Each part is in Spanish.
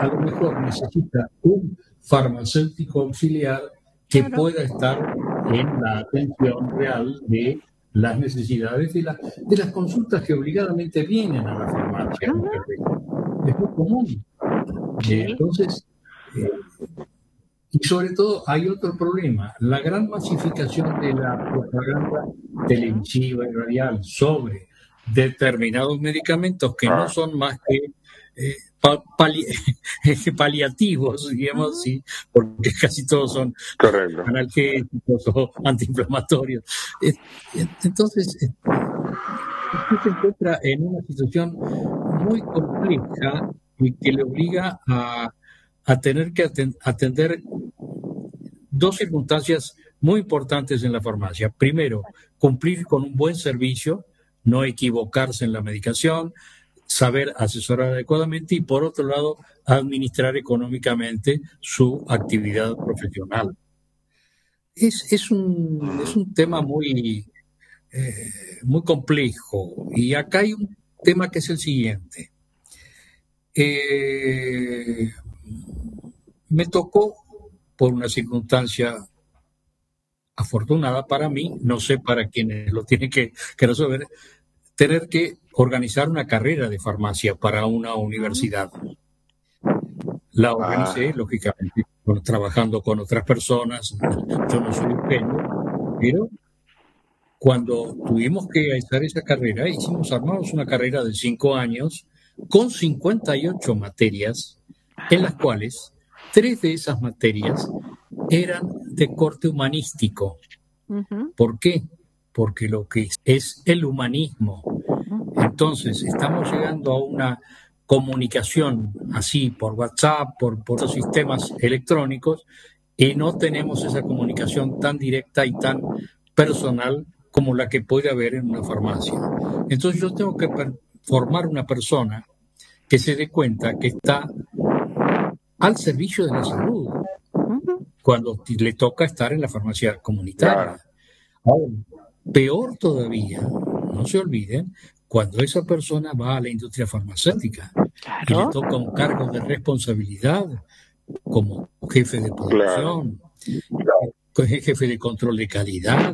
a lo mejor necesita un farmacéutico auxiliar que pueda estar en la atención real de las necesidades de las consultas que obligadamente vienen a la farmacia. Es muy común. Entonces, y sobre todo hay otro problema, la gran masificación de la propaganda televisiva y radial sobre determinados medicamentos que no son más que paliativos, digamos así, porque casi todos son analgésicos o antiinflamatorios. Entonces, usted se encuentra en una situación muy compleja y que le obliga a tener que atender dos circunstancias muy importantes en la farmacia. Primero, cumplir con un buen servicio, no equivocarse en la medicación, saber asesorar adecuadamente y, por otro lado, administrar económicamente su actividad profesional. Es un tema muy complejo. Y acá hay un tema que es el siguiente. Me tocó, por una circunstancia afortunada para mí, no sé para quienes lo tienen que resolver, tener que organizar una carrera de farmacia para una universidad. La organicé, lógicamente, trabajando con otras personas. Yo no soy un genio, pero cuando tuvimos que hacer esa carrera, armamos una carrera de 5 años con 58 materias, en las cuales 3 de esas materias eran de corte humanístico. ¿Por qué? Porque lo que es el humanismo. Entonces, estamos llegando a una comunicación así por WhatsApp, por los sistemas electrónicos, y no tenemos esa comunicación tan directa y tan personal como la que puede haber en una farmacia. Entonces, yo tengo que formar una persona que se dé cuenta que está al servicio de la salud cuando le toca estar en la farmacia comunitaria. Ahora, peor todavía, no se olviden, cuando esa persona va a la industria farmacéutica y le toca un cargo de responsabilidad como jefe de producción, jefe de control de calidad,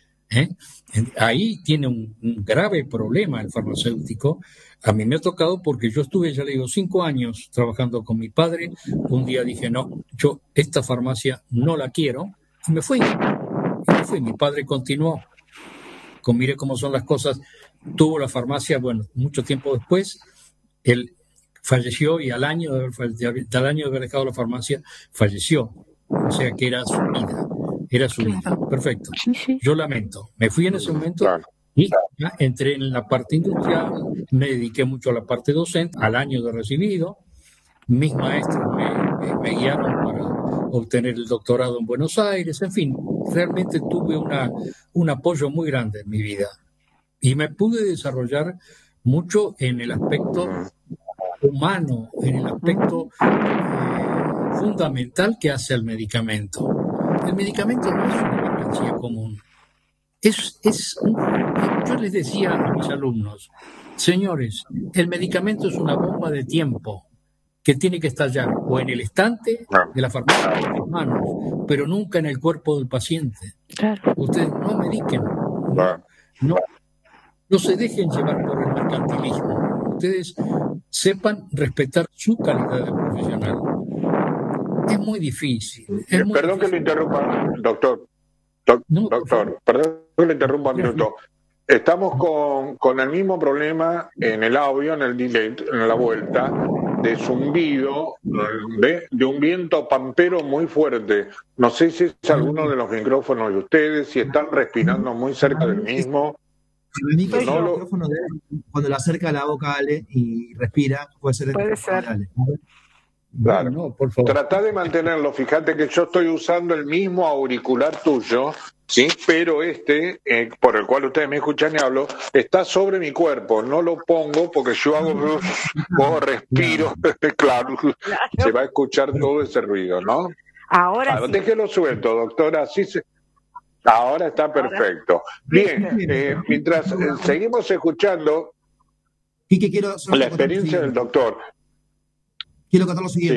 ahí tiene un grave problema el farmacéutico. A mí me ha tocado porque yo estuve, ya le digo, 5 años trabajando con mi padre. Un día dije, no, yo esta farmacia no la quiero, y me fui. Mi padre continuó. Mire cómo son las cosas. Tuvo la farmacia, bueno, mucho tiempo después, él falleció y al año de haber dejado la farmacia, falleció. O sea que era su vida. Perfecto. Yo lamento. Me fui en ese momento y entré en la parte industrial, me dediqué mucho a la parte docente, al año de recibido. Mis maestros me guiaron para obtener el doctorado en Buenos Aires. En fin, realmente tuve un apoyo muy grande en mi vida. Y me pude desarrollar mucho en el aspecto humano, en el aspecto fundamental que hace el medicamento. El medicamento no es una mercancía común. Yo les decía a mis alumnos, señores, el medicamento es una bomba de tiempo que tiene que estallar o en el estante de la farmacia o en sus manos, pero nunca en el cuerpo del paciente. Ustedes no mediquen, no se dejen llevar por el mercantilismo. Ustedes sepan respetar su calidad de profesional. Es muy difícil. Perdón que lo interrumpa, doctor. Doctor, perdón que lo interrumpa un minuto. Estamos con el mismo problema en el audio, en el delay, en la vuelta, de zumbido, de un viento pampero muy fuerte. No sé si es alguno de los micrófonos de ustedes, si están respirando muy cerca del mismo. El micrófono cuando lo acerca a la boca, Ale, y respira, puede ser. Ale. Claro, no, por favor. Tratá de mantenerlo. Fíjate que yo estoy usando el mismo auricular tuyo, ¿sí? Pero por el cual ustedes me escuchan y hablo, está sobre mi cuerpo. No lo pongo porque yo hago respiro, claro, se va a escuchar todo ese ruido, ¿no? Ahora sí. Déjelo suelto, doctora, ahora está perfecto. Bien, mientras seguimos escuchando Quique, la experiencia del doctor. Quiero contar lo siguiente.